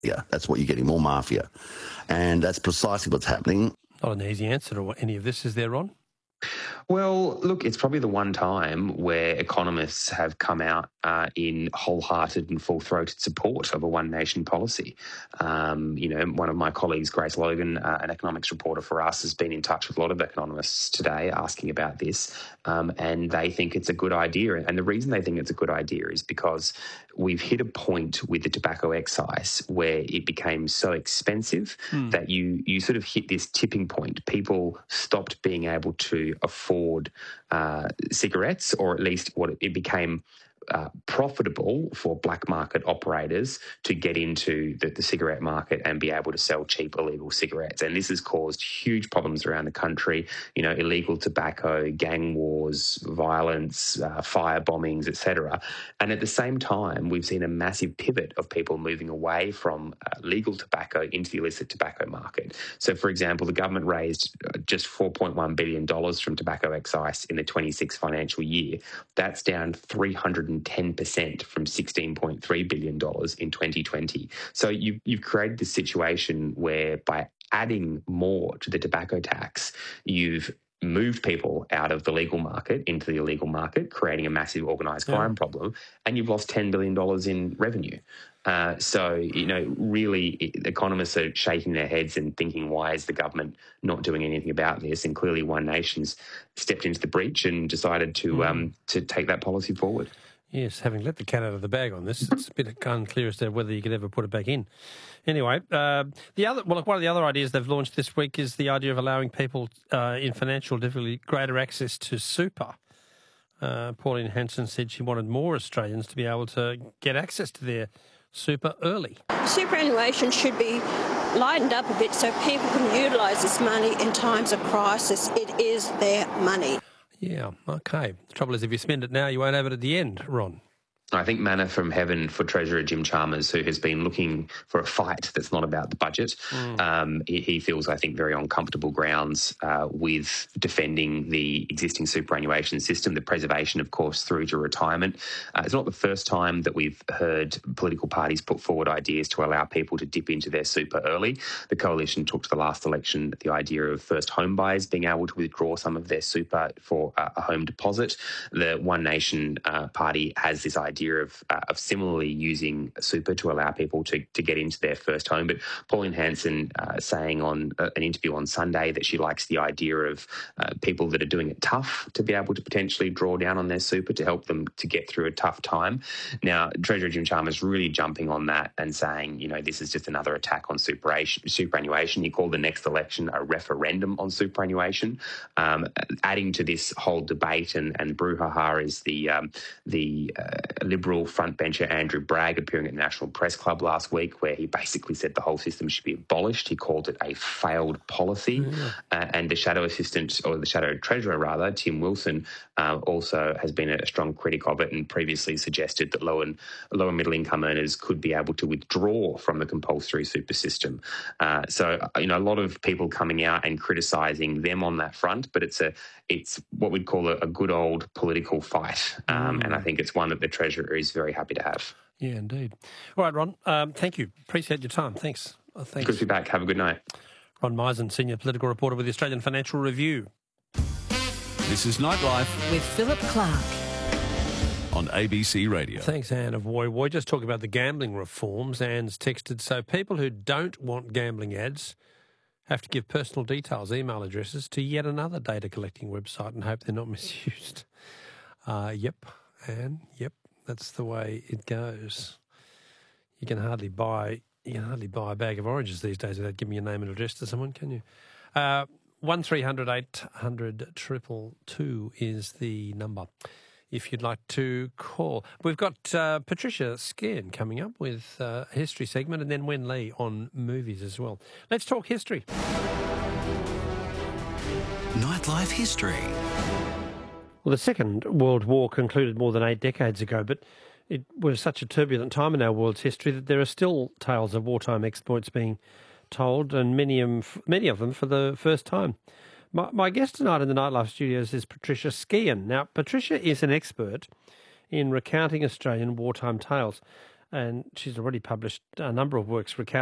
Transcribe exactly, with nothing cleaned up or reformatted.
Yeah, that's what you're getting, more mafia. And that's precisely what's happening. Not an easy answer to any of this, is there, Ron? Well, look, it's probably the one time where economists have come out uh, in wholehearted and full-throated support of a one-nation policy. Um, you know, one of my colleagues, Grace Logan, uh, an economics reporter for us, has been in touch with a lot of economists today asking about this, um, and they think it's a good idea. And the reason they think it's a good idea is because we've hit a point with the tobacco excise where it became so expensive mm. that you you sort of hit this tipping point. People stopped being able to afford uh, cigarettes, or at least what it, it became uh, profitable for black market operators to get into the, the cigarette market and be able to sell cheap illegal cigarettes. And this has caused huge problems around the country. You know, illegal tobacco, gang wars, violence, uh, fire bombings, et cetera. And at the same time, we've seen a massive pivot of people moving away from uh, legal tobacco into the illicit tobacco market. So, for example, the government raised just four point one billion dollars from tobacco excise in the twenty-six financial year. That's down three hundred ten percent from sixteen point three billion dollars in twenty twenty. So you, you've created this situation where by adding more to the tobacco tax, you've moved people out of the legal market into the illegal market, creating a massive organised crime yeah. problem, and you've lost ten billion dollars in revenue. Uh, so, you know, really, it, economists are shaking their heads and thinking, why is the government not doing anything about this? And clearly One Nation's stepped into the breach and decided to mm. um, to take that policy forward. Yes, having let the cat out of the bag on this, it's a bit unclear as to whether you could ever put it back in. Anyway, uh, the other well, one of the other ideas they've launched this week is the idea of allowing people uh, in financial difficulty greater access to super. Uh, Pauline Hanson said she wanted more Australians to be able to get access to their super early. Superannuation should be lightened up a bit so people can utilise this money in times of crisis. It is their money. Yeah, okay. The trouble is, if you spend it now, you won't have it at the end, Ron. I think manna from heaven for Treasurer Jim Chalmers, who has been looking for a fight that's not about the budget. Mm. Um, he, he feels, I think, very on comfortable grounds uh, with defending the existing superannuation system, the preservation, of course, through to retirement. Uh, it's not the first time that we've heard political parties put forward ideas to allow people to dip into their super early. The Coalition took to the last election the idea of first home buyers being able to withdraw some of their super for uh, a home deposit. The One Nation uh, party has this idea Of, uh, of similarly using super to allow people to, to get into their first home. But Pauline Hanson uh, saying on uh, an interview on Sunday that she likes the idea of uh, people that are doing it tough to be able to potentially draw down on their super to help them to get through a tough time. Now, Treasurer Jim Chalmers really jumping on that and saying, you know, this is just another attack on superannuation. He called the next election a referendum on superannuation. Um, adding to this whole debate and, and brouhaha is the, um, the uh, Liberal frontbencher Andrew Bragg appearing at the National Press Club last week, where he basically said the whole system should be abolished. He called it a failed policy. Mm. Uh, and the Shadow Assistant, or the Shadow Treasurer rather, Tim Wilson, uh, also has been a strong critic of it and previously suggested that low and low and middle income earners could be able to withdraw from the compulsory super system. Uh, so, you know, a lot of people coming out and criticising them on that front, but it's a it's what we'd call a, a good old political fight. Um, mm. And I think it's one that the Treasurer is very happy to have. Yeah, indeed. All right, Ron, um, thank you. Appreciate your time. Thanks. Uh, thanks. Good to be back. Have a good night. Ron Meisen, Senior Political Reporter with the Australian Financial Review. This is Nightlife with Philip Clark on A B C Radio. Thanks, Anne of Woy Woy. Just talking about the gambling reforms. Anne's texted, so people who don't want gambling ads have to give personal details, email addresses, to yet another data collecting website and hope they're not misused. Uh, yep, Anne, yep, that's the way it goes. You can hardly buy you can hardly buy a bag of oranges these days without giving your name and address to someone, can you? Uh, one three hundred eight hundred two two two is the number if you'd like to call. We've got uh, Patricia Scairn coming up with uh, a history segment, and then Wen Lee on movies as well. Let's talk history. Nightlife history. Well, the Second World War concluded more than eight decades ago, but it was such a turbulent time in our world's history that there are still tales of wartime exploits being told, and many of them, many of them for the first time. My, my guest tonight in the Nightlife studios is Patricia Scairn. Now, Patricia is an expert in recounting Australian wartime tales. and she's already published a number of works recounting